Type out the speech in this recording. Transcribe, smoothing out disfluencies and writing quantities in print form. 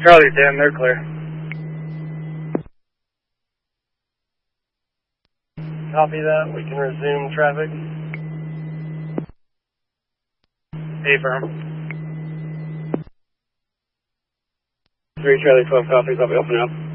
Charlie 10, they're clear. Copy that. We can resume traffic. Affirm. 3 Charlie 12 copies. I'll be opening up.